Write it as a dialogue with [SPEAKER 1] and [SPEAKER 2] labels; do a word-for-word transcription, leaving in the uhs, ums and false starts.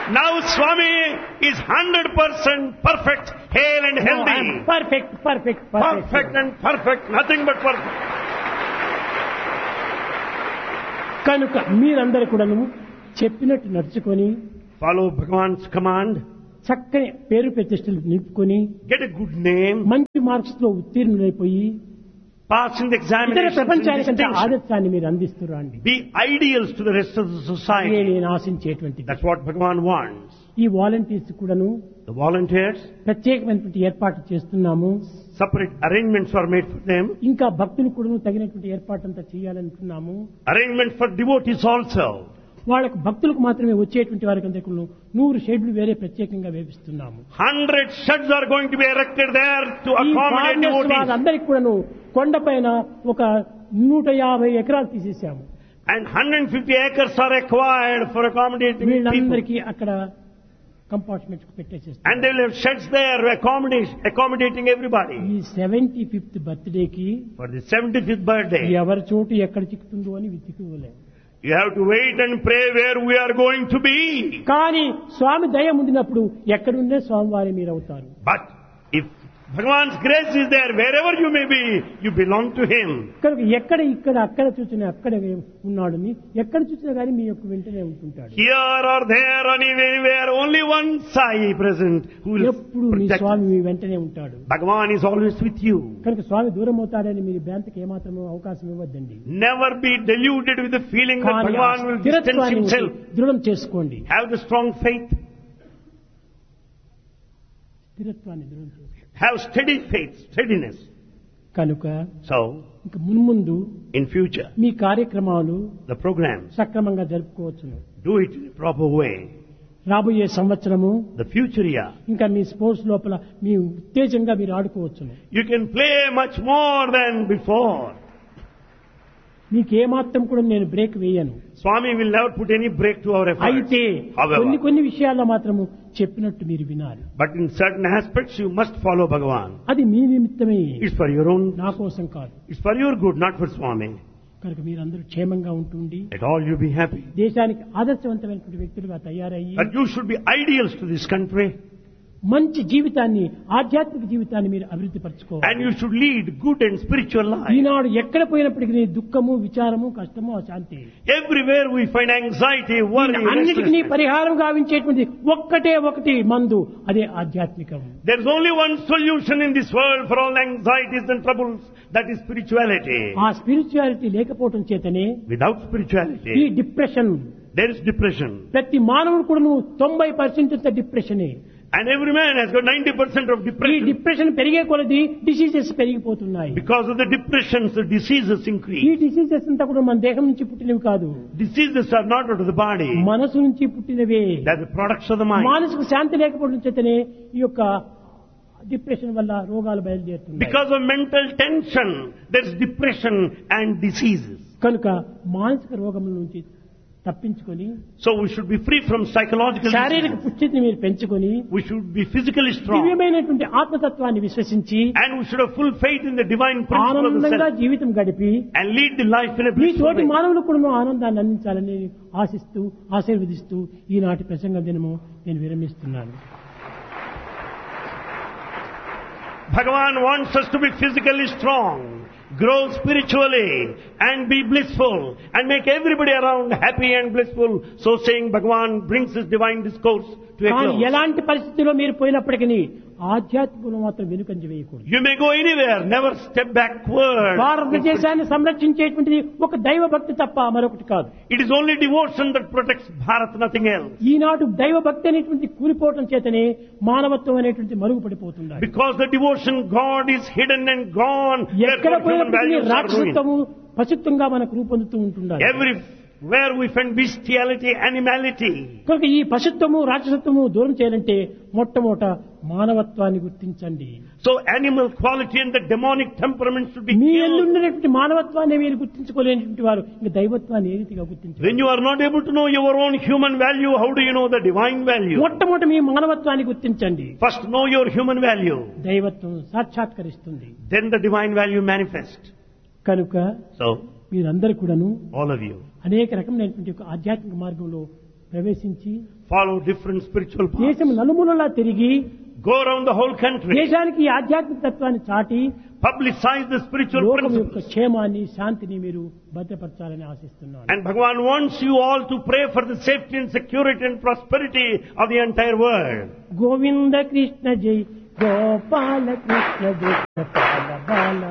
[SPEAKER 1] Now Swami is one hundred percent perfect, hale and healthy.
[SPEAKER 2] No, I am perfect, perfect, perfect.
[SPEAKER 1] Perfect and perfect, nothing but perfect.
[SPEAKER 2] కనుక మీరందరూ కూడాను చెప్పినట్టు నడుచుకొని
[SPEAKER 1] Follow Bhagavan's command.
[SPEAKER 2] చక్కని పేరు ప్రతిష్టలు నిలుపుకొని
[SPEAKER 1] Get a good name.
[SPEAKER 2] మంచి marks లో ఉత్తీర్ణులైపోయి
[SPEAKER 1] Pass in the
[SPEAKER 2] ఇతర
[SPEAKER 1] examinations. in
[SPEAKER 2] ప్రపంచానికంటే
[SPEAKER 1] distinction.
[SPEAKER 2] ఆదర్శాన్ని మీరు అందిస్తురండి.
[SPEAKER 1] Be ideals to the rest of the
[SPEAKER 2] ఇదే
[SPEAKER 1] society.
[SPEAKER 2] నేను ఆశించేటువంటిది.
[SPEAKER 1] That's what Bhagavan wants.
[SPEAKER 2] ఈ వాలంటీర్స్ కూడాను
[SPEAKER 1] The volunteers,
[SPEAKER 2] ప్రత్యేకమైనటువంటి ఏర్పాట్లు చేస్తున్నాము.
[SPEAKER 1] separate arrangements are made for them.
[SPEAKER 2] ఇంకా భక్తులు కూడాను తగినటువంటి ఏర్పాటంతా చేయాలనుకున్నాము.
[SPEAKER 1] Arrangement for devotees also.
[SPEAKER 2] వాళ్ళకు భక్తులకు మాత్రమే వచ్చేటువంటి వారికి అందరికీ నూరు షెడ్లు వేరే ప్రత్యేకంగా వేపిస్తున్నాము.
[SPEAKER 1] Hundred sheds are going to be erected there to
[SPEAKER 2] ఈ
[SPEAKER 1] accommodate
[SPEAKER 2] ఫార్మర్స్
[SPEAKER 1] devotees.
[SPEAKER 2] వాళ్ళందరికీ కూడాను కొండపైన ఒక నూట యాభై ఎకరాలు తీసేసాము.
[SPEAKER 1] And one hundred fifty acres are acquired for accommodating people.
[SPEAKER 2] వీళ్ళందరికీ అక్కడ compartments పెట్టేసేస్తాం.
[SPEAKER 1] And they will have sheds there accommodating, accommodating everybody.
[SPEAKER 2] ఈ సెవెంటీ ఫిఫ్త్ బర్త్డేకి
[SPEAKER 1] For the seventy-fifth birthday,
[SPEAKER 2] ఎవరి చోటు ఎక్కడ చిక్కుతుందో అని వెతుకులేము.
[SPEAKER 1] you have to wait and pray where we are going to be.
[SPEAKER 2] కానీ స్వామి దయ ముందినప్పుడు ఎక్కడుండే స్వామివారి మీరు అవుతారు.
[SPEAKER 1] But if Bhagavan's grace is there, wherever you may be, you belong to Him.
[SPEAKER 2] కనుక ఎక్కడ ఇక్కడ అక్కడ చూసినా అక్కడ ఉన్నాడని ఎక్కడ చూసినా కానీ మీ యొక్క వెంటనే ఉంటుంటాడు.
[SPEAKER 1] Here or there or anywhere, only one Sai present who will
[SPEAKER 2] ఎప్పుడు మీ
[SPEAKER 1] protect.
[SPEAKER 2] స్వామి మీ వెంటనే ఉంటాడు.
[SPEAKER 1] Bhagavan is always with you.
[SPEAKER 2] కనుక స్వామి దూరం అవుతాడని మీరు భ్రాంతికి ఏమాత్రం అవకాశం ఇవ్వద్దండి.
[SPEAKER 1] Never be deluded with the feeling that
[SPEAKER 2] కానీ ఆ
[SPEAKER 1] Bhagavan will distance
[SPEAKER 2] స్థిరత్వాన్ని
[SPEAKER 1] himself.
[SPEAKER 2] దృఢం చేసుకోండి.
[SPEAKER 1] Have the strong faith.
[SPEAKER 2] స్థిరత్వాన్ని దృఢం చేసుకోండి.
[SPEAKER 1] Have steady faith, steadiness.
[SPEAKER 2] కనుక
[SPEAKER 1] So,
[SPEAKER 2] ఇంక మున్ముందు
[SPEAKER 1] in future,
[SPEAKER 2] మీ కార్యక్రమాలు
[SPEAKER 1] the programs,
[SPEAKER 2] సక్రమంగా జరుపుకోవచ్చును.
[SPEAKER 1] do it in a proper way.
[SPEAKER 2] రాబోయే సంవత్సరము
[SPEAKER 1] The future year,
[SPEAKER 2] ఇంకా మీ స్పోర్ట్స్ లోపల మీ ఉత్తేజంగా మీరు ఆడుకోవచ్చును.
[SPEAKER 1] you can play much more than before.
[SPEAKER 2] మీకు ఏమాత్రం కూడా నేను బ్రేక్ వేయను.
[SPEAKER 1] Swami will never put any break to our efforts.
[SPEAKER 2] అయితే
[SPEAKER 1] However,
[SPEAKER 2] కొన్ని కొన్ని విషయాల్లో మాత్రము చెప్పినట్టు మీరు వినాలి.
[SPEAKER 1] but in certain aspects you must follow Bhagavan.
[SPEAKER 2] అది మీ నిమిత్తమే,
[SPEAKER 1] It's for your own,
[SPEAKER 2] నా కోసం కాదు.
[SPEAKER 1] it's for your good, not for Swami.
[SPEAKER 2] కనుక మీరందరూ క్షేమంగా ఉంటుండి
[SPEAKER 1] Let all you be happy.
[SPEAKER 2] దేశానికి ఆదర్శవంతమైనటువంటి వ్యక్తులుగా తయారయ్యి
[SPEAKER 1] But you should be ideals to this country.
[SPEAKER 2] మంచి జీవితాన్ని, ఆధ్యాత్మిక జీవితాన్ని మీరు అభివృద్ధి పరచుకోవాలి.
[SPEAKER 1] And you should lead good and spiritual life.
[SPEAKER 2] ఈనాడు ఎక్కడ పోయినప్పటికీ దుఃఖము, విచారము, కష్టము, అశాంతి
[SPEAKER 1] Everywhere we find anxiety, worry,
[SPEAKER 2] అన్నిటికీ
[SPEAKER 1] restlessness.
[SPEAKER 2] పరిహారం గావించేటువంటి ఒక్కటే ఒకటి మందు, అదే ఆధ్యాత్మికం.
[SPEAKER 1] There is only one solution in this world for all anxieties and troubles, that is spirituality.
[SPEAKER 2] ఆ స్పిరిచువాలిటీ లేకపోవటం చేతనే
[SPEAKER 1] Without
[SPEAKER 2] ఈ
[SPEAKER 1] spirituality,
[SPEAKER 2] depression,
[SPEAKER 1] there is depression.
[SPEAKER 2] ప్రతి మానవుడు కూడా తొంభై percent డిప్రెషనే.
[SPEAKER 1] And every man has got ninety percent of
[SPEAKER 2] ఈ
[SPEAKER 1] depression.
[SPEAKER 2] Depression పెరిగే కొలది డిసీజెస్ పెరిగిపోతున్నాయి.
[SPEAKER 1] Because of the depressions, the diseases
[SPEAKER 2] ఈ
[SPEAKER 1] increase.
[SPEAKER 2] డిసీజెస్ అంతా కూడా మన దేహం నుంచి పుట్టినవి కాదు,
[SPEAKER 1] Diseases are not out of the body.
[SPEAKER 2] మనసు నుంచి పుట్టినవే.
[SPEAKER 1] They are the products of the mind.
[SPEAKER 2] మానసిక శాంతి లేకపోవడం చేతనే ఈ యొక్క డిప్రెషన్ వల్ల రోగాలు బయలుదేరుతున్నాయి.
[SPEAKER 1] Because of mental tension, there is depression and diseases.
[SPEAKER 2] కనుక మానసిక రోగముల నుంచి తప్పించుకొని
[SPEAKER 1] So we should be free from psychological
[SPEAKER 2] శారీరక
[SPEAKER 1] diseases.
[SPEAKER 2] పుష్టిని మీరు పెంచుకొని
[SPEAKER 1] We should be physically strong.
[SPEAKER 2] దివ్యమైనటువంటి ఆత్మతత్వాన్ని విశ్వసించి
[SPEAKER 1] And we should have full faith in the divine principle of the
[SPEAKER 2] ఆనందంగా
[SPEAKER 1] self.
[SPEAKER 2] జీవితం గడిపి
[SPEAKER 1] And lead the life in a
[SPEAKER 2] me
[SPEAKER 1] blissful
[SPEAKER 2] తోటి
[SPEAKER 1] way.
[SPEAKER 2] మానవులు కూడా ఆనందాన్ని అందించాలని ఆశిస్తూ ఆశీర్వదిస్తూ ఈనాటి ప్రసంగ దినము నేను విరమిస్తున్నాను.
[SPEAKER 1] Bhagavan wants us to be physically strong, grow spiritually, and be blissful, and make everybody around happy and blissful. So saying, Bhagavan brings his divine discourse to a
[SPEAKER 2] కానీ
[SPEAKER 1] close.
[SPEAKER 2] ఎలాంటి పరిస్థితిలో మీరు పోయినప్పటికీ ఆధ్యాత్మికంలో మాత్రం వెనుకంజ వేయకూడదు.
[SPEAKER 1] You may go anywhere, never step backward.
[SPEAKER 2] భారతదేశాన్ని సంరక్షించేటువంటిది ఒక దైవ భక్తి తప్ప మరొకటి కాదు.
[SPEAKER 1] It is only devotion that protects Bharat, nothing else.
[SPEAKER 2] ఈనాడు దైవ భక్తి అనేటువంటి కూలిపోవటం చేతనే మానవత్వం అనేటువంటి మరుగుపడిపోతుంది.
[SPEAKER 1] Because the devotion, God is hidden and gone.
[SPEAKER 2] ఎక్కడ
[SPEAKER 1] Therefore, human
[SPEAKER 2] పోయినప్పటికీ
[SPEAKER 1] values are ruined.
[SPEAKER 2] రాక్షసత్వము పశుత్వంగా మనకు రూపొందుతూ ఉంటున్నారు.
[SPEAKER 1] Everywhere we find bestiality, animality.
[SPEAKER 2] కనుక ఈ పశుత్వము, రాక్షసత్వము దూరం చేయాలంటే మొట్టమొదట మానవత్వాన్ని గుర్తించండి.
[SPEAKER 1] So animal quality and the demonic temperament should be
[SPEAKER 2] me
[SPEAKER 1] killed.
[SPEAKER 2] ఎల్లుండినటువంటి మానవత్వాన్ని మీరు గుర్తించుకోలేనటువంటి వారు ఇంకా దైవత్వాన్ని ఏ రీతిగా గుర్తించారు?
[SPEAKER 1] When you are not able to know your own human value, how do you know the divine value?
[SPEAKER 2] మొట్టమొదట మీ మానవత్వాన్ని గుర్తించండి.
[SPEAKER 1] First know your human value,
[SPEAKER 2] దైవత్వం సాక్షాత్కరిస్తుంది.
[SPEAKER 1] then the divine value manifest.
[SPEAKER 2] కనుక
[SPEAKER 1] So,
[SPEAKER 2] మీరందరూ కూడాను
[SPEAKER 1] all of you,
[SPEAKER 2] అనేక రకమైనటువంటి ఒక ఆధ్యాత్మిక మార్గంలో ప్రవేశించి
[SPEAKER 1] follow different spiritual
[SPEAKER 2] దేశం
[SPEAKER 1] paths,
[SPEAKER 2] నలుమూలలా తిరిగి
[SPEAKER 1] go around the whole country,
[SPEAKER 2] దేశానికి ఈ ఆధ్యాత్మిక తత్వాన్ని చాటి
[SPEAKER 1] publicize the spiritual
[SPEAKER 2] లోకం యొక్క
[SPEAKER 1] principles.
[SPEAKER 2] క్షేమాన్ని శాంతిని మీరు భద్రపరచాలని ఆశిస్తున్నాను.
[SPEAKER 1] And Bhagavan wants you all to pray for the safety and security and prosperity of the entire world.
[SPEAKER 2] Govinda Krishna జై గోపాల కృష్ణ జై గోపాల బాల